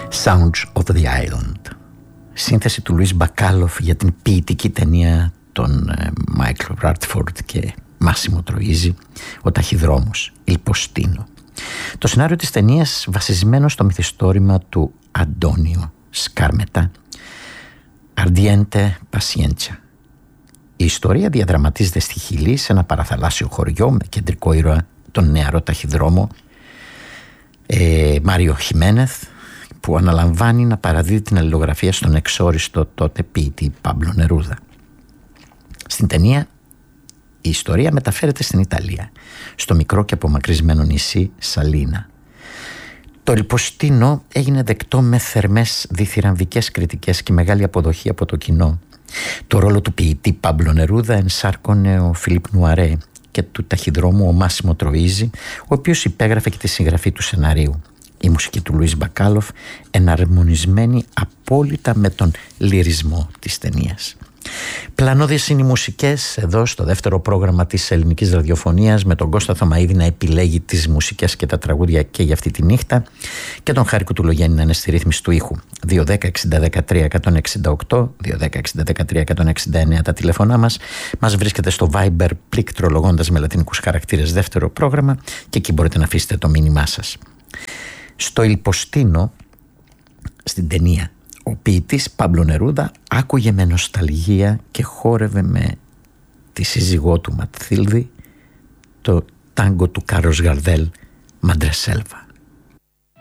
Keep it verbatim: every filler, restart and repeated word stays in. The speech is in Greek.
Sounds of the Island, σύνθεση του Λουίς Μπακάλοφ για την ποιητική ταινία των Μάικλ Ράτφορντ και Μάσιμο Τροΐζι, ο Ταχυδρόμος, Il Postino. Το σενάριο της ταινίας βασισμένο στο μυθιστόρημα του Αντώνιο Σκάρμετα, Ardiente Pacienza. Η ιστορία διαδραματίζεται στη Χιλή, σε ένα παραθαλάσσιο χωριό με κεντρικό ήρωα τον νεαρό ταχυδρόμο ε, Μάριο Χιμένεθ, που αναλαμβάνει να παραδίδει την αλληλογραφία στον εξόριστο τότε ποιητή Πάμπλο Νερούδα. Στην ταινία η ιστορία μεταφέρεται στην Ιταλία, στο μικρό και απομακρυσμένο νησί Σαλίνα. Το Il Postino έγινε δεκτό με θερμές διθυραμβικές κριτικές και μεγάλη αποδοχή από το κοινό. Το ρόλο του ποιητή Πάμπλο Νερούδα ενσάρκωνε ο Φιλίπ Νουαρέ και του ταχυδρόμου ο Μάσιμο Τροΐζι, ο οποίος υπέγραφε και τη συγγραφή του σεναρίου. Η μουσική του Λουίς Μπακάλοφ εναρμονισμένη απόλυτα με τον λυρισμό της ταινίας. Πλανώδεις είναι οι μουσικές εδώ στο δεύτερο πρόγραμμα της ελληνικής ραδιοφωνίας, με τον Κώστα Θωμαίδη να επιλέγει τις μουσικές και τα τραγούδια και για αυτή τη νύχτα και τον Χάρη Κουτουλογέννη να είναι στη ρύθμιση του ήχου. δύο δέκα εξήντα δεκατρία εκατόν εξήντα οκτώ, δύο δέκα εξήντα δεκατρία εκατόν εξήντα εννέα τα τηλεφωνά μας. Μας βρίσκεται στο Viber πληκτρολογώντας με λατινικούς χαρακτήρες δεύτερο πρόγραμμα και εκεί μπορείτε να αφήσετε το μήνυμά σας. Στο Il Postino, στην ταινία, ο ποιητής Πάμπλο Νερούδα άκουγε με νοσταλγία και χόρευε με τη σύζυγό του Ματθίλδη το τάγκο του Κάρλος Γαρδέλ, Μαντρεσέλβα.